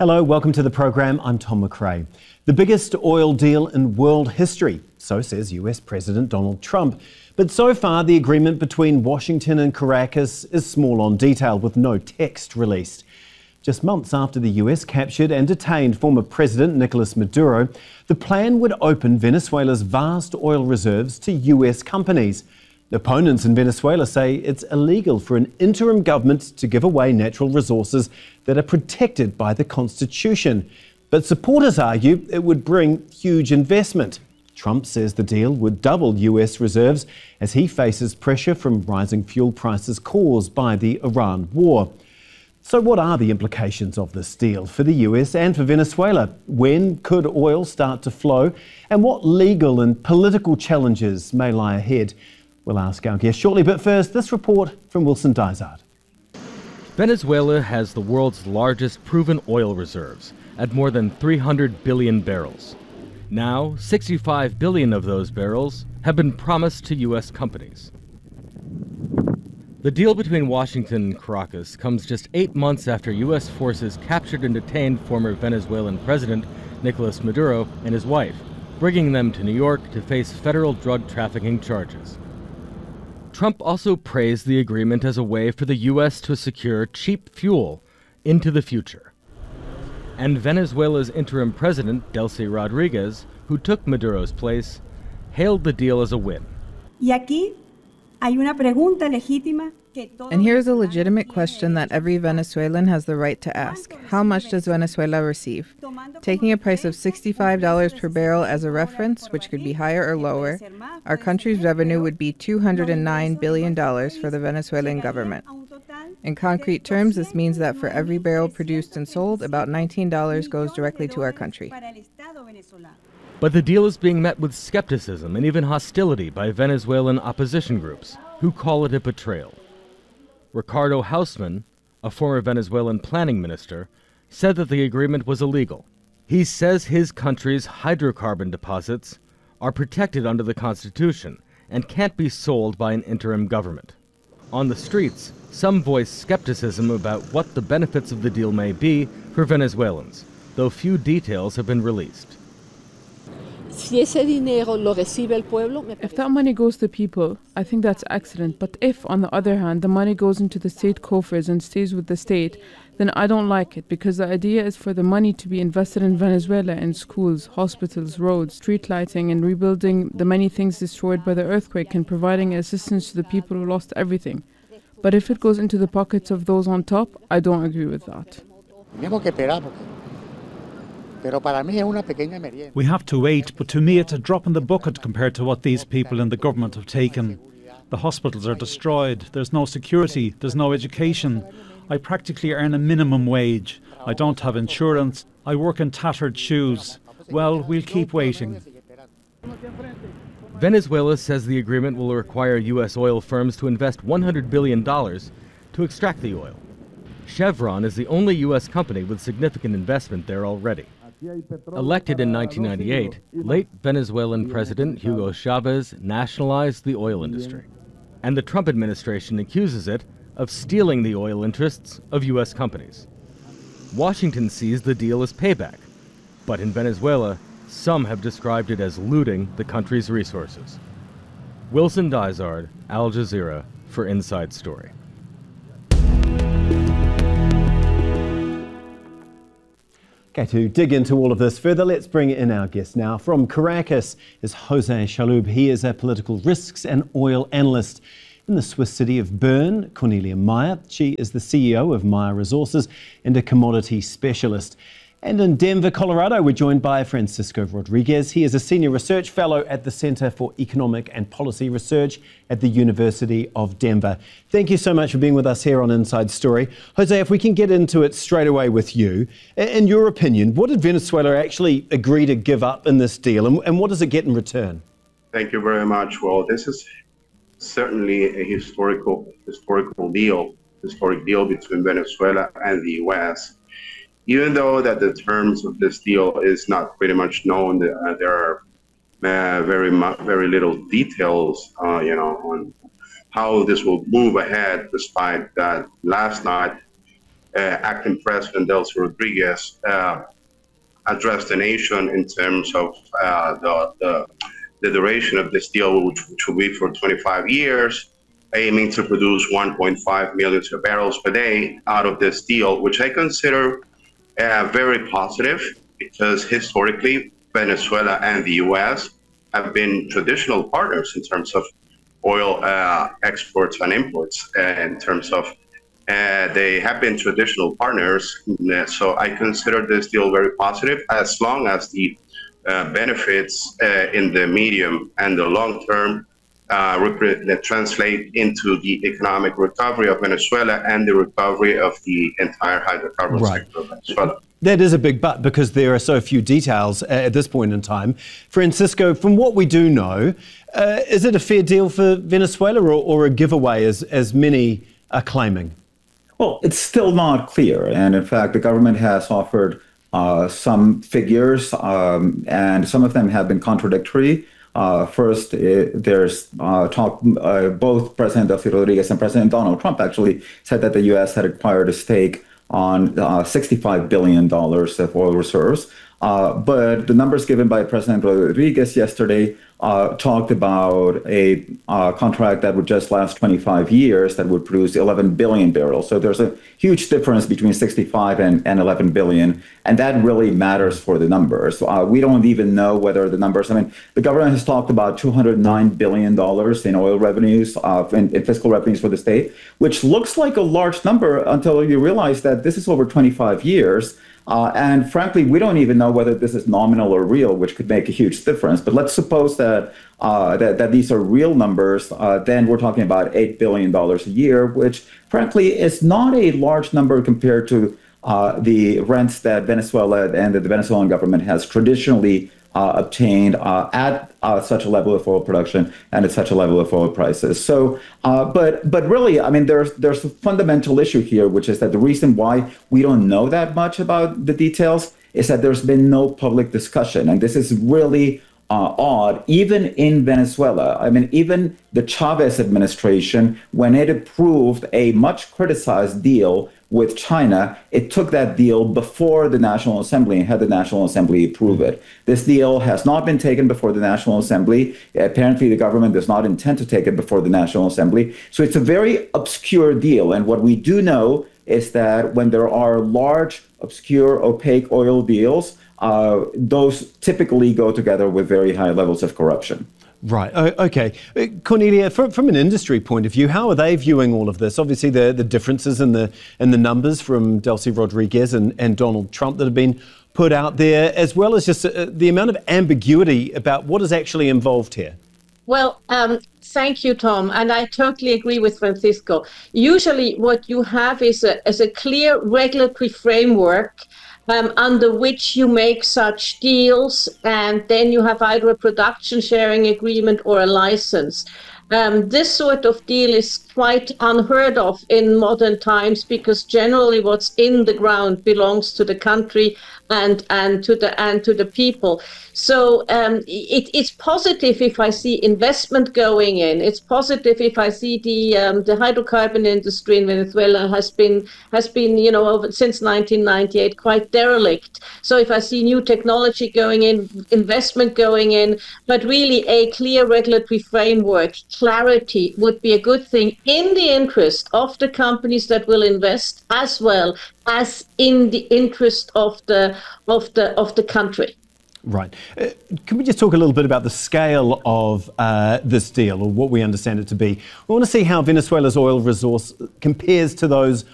Hello, welcome to the program. I'm Tom McRae. The biggest oil deal in world history, so says US President Donald Trump. But so far, the agreement between Washington and Caracas is small on detail, with no text released. Just months after the US captured and detained former President Nicolas Maduro, the plan would open Venezuela's vast oil reserves to US companies. Opponents in Venezuela say it's illegal for an interim government to give away natural resources that are protected by the Constitution. But supporters argue it would bring huge investment. Trump says the deal would double US reserves as he faces pressure from rising fuel prices caused by the Iran war. So what are the implications of this deal for the US and for Venezuela? When could oil start to flow? And what legal and political challenges may lie ahead? We'll ask our guest shortly, but first, this report from Wilson Dysart. Venezuela has the world's largest proven oil reserves at more than 300 billion barrels. Now, 65 billion of those barrels have been promised to U.S. companies. The deal between Washington and Caracas comes just 8 months after U.S. forces captured and detained former Venezuelan President Nicolas Maduro and his wife, bringing them to New York to face federal drug trafficking charges. Trump also praised the agreement as a way for the U.S. to secure cheap fuel into the future. And Venezuela's interim president, Delcy Rodriguez, who took Maduro's place, hailed the deal as a win. And here's a legitimate question that every Venezuelan has the right to ask. How much does Venezuela receive? Taking a price of $65 per barrel as a reference, which could be higher or lower, our country's revenue would be $209 billion for the Venezuelan government. In concrete terms, this means that for every barrel produced and sold, about $19 goes directly to our country. But the deal is being met with skepticism and even hostility by Venezuelan opposition groups, who call it a betrayal. Ricardo Hausmann, a former Venezuelan planning minister, said that the agreement was illegal. He says his country's hydrocarbon deposits are protected under the Constitution and can't be sold by an interim government. On the streets, some voice skepticism about what the benefits of the deal may be for Venezuelans, though few details have been released. If that money goes to people, I think that's excellent. But if, on the other hand, the money goes into the state coffers and stays with the state, then I don't like it, because the idea is for the money to be invested in Venezuela, in schools, hospitals, roads, street lighting, and rebuilding the many things destroyed by the earthquake and providing assistance to the people who lost everything. But if it goes into the pockets of those on top, I don't agree with that. We have to wait, but to me it's a drop in the bucket compared to what these people in the government have taken. The hospitals are destroyed, there's no security, there's no education. I practically earn a minimum wage. I don't have insurance. I work in tattered shoes. Well, we'll keep waiting. Venezuela says the agreement will require U.S. oil firms to invest $100 billion to extract the oil. Chevron is the only U.S. company with significant investment there already. Elected in 1998, late Venezuelan President Hugo Chavez nationalized the oil industry. And the Trump administration accuses it of stealing the oil interests of U.S. companies. Washington sees the deal as payback, but in Venezuela, some have described it as looting the country's resources. Wilson Dysart, Al Jazeera, for Inside Story. Okay, to dig into all of this further, let's bring in our guest now. From Caracas is Jose Chalub. He is a political risks and oil analyst. In the Swiss city of Bern, Cornelia Meyer. She is the CEO of Meyer Resources and a commodity specialist. And in Denver, Colorado, we're joined by Francisco Rodriguez. He is a senior research fellow at the Center for Economic and Policy Research at the University of Denver. Thank you so much for being with us here on Inside Story. Jose, if we can get into it straight away with you. In your opinion, what did Venezuela actually agree to give up in this deal, and what does it get in return? Thank you very much. Well, this is certainly a historic deal between Venezuela and the U.S. Even though that the terms of this deal is not pretty much known, there are very little details, on how this will move ahead. Despite that, last night acting President Delcy Rodriguez addressed the nation in terms of the duration of this deal, which will be for 25 years, aiming to produce 1.5 million barrels per day out of this deal, which I consider very positive because historically Venezuela and the U.S. have been traditional partners in terms of oil exports and imports, in terms of they have been traditional partners. So I consider this deal very positive as long as the benefits in the medium and the long term translate into the economic recovery of Venezuela and the recovery of the entire hydrocarbon sector of Venezuela. That is a big but, because there are so few details at this point in time. Francisco, from what we do know, is it a fair deal for Venezuela or a giveaway, as many are claiming? Well, it's still not clear. And in fact, the government has offered some figures, and some of them have been contradictory. First, there's talk, both President Delcy Rodriguez and President Donald Trump actually said that the U.S. had acquired a stake on $65 billion of oil reserves. But the numbers given by President Rodriguez yesterday talked about a contract that would just last 25 years that would produce 11 billion barrels. So there's a huge difference between 65 and 11 billion. And that really matters for the numbers. We don't even know whether the numbers, I mean, the government has talked about $209 billion in oil revenues, in fiscal revenues for the state, which looks like a large number until you realize that this is over 25 years. And frankly, we don't even know whether this is nominal or real, which could make a huge difference. But let's suppose that that these are real numbers. Then we're talking about $8 billion a year, which frankly is not a large number compared to the rents that Venezuela and the Venezuelan government has traditionally obtained at such a level of oil production and at such a level of oil prices. So, but really, I mean, there's a fundamental issue here, which is that the reason why we don't know that much about the details is that there's been no public discussion. And this is really odd, even in Venezuela. I mean, even the Chavez administration, when it approved a much criticized deal with China, it took that deal before the National Assembly and had the National Assembly approve it. This deal has not been taken before the National Assembly. Apparently, the government does not intend to take it before the National Assembly. So it's a very obscure deal. And what we do know is that when there are large, obscure, opaque oil deals, those typically go together with very high levels of corruption. Right. Okay. Cornelia, from an industry point of view, how are they viewing all of this? Obviously, the differences in the numbers from Delcy Rodriguez and Donald Trump that have been put out there, as well as just the amount of ambiguity about what is actually involved here. Well, thank you, Tom. And I totally agree with Francisco. Usually what you have is a clear regulatory framework under which you make such deals, and then you have either a production sharing agreement or a license. This sort of deal is quite unheard of in modern times, because generally what's in the ground belongs to the country and to the people. So it's positive if I see investment going in. It's positive if I see the hydrocarbon industry in Venezuela has been since 1998 quite derelict. So if I see new technology going in, investment going in, but really a clear regulatory framework, clarity would be a good thing in the interest of the companies that will invest, as well as in the interest of the country. Right. Can we just talk a little bit about the scale of this deal, or what we understand it to be? We want to see how Venezuela's oil resource compares to those